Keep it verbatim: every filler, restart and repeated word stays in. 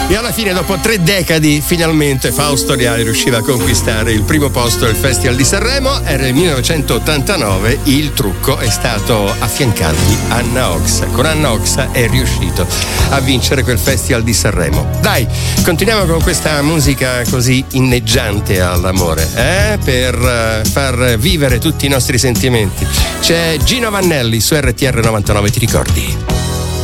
E alla fine, dopo tre decadi, finalmente Fausto Leali riusciva a conquistare il primo posto al Festival di Sanremo. Era il millenovecentottantanove, il trucco è stato affiancargli Anna Oxa. Con Anna Oxa è riuscito a vincere quel Festival di Sanremo. Dai, continuiamo con questa musica così inneggiante all'amore, eh? Per far vivere tutti i nostri sentimenti. C'è Gino Vannelli su R T R novantanove, ti ricordi?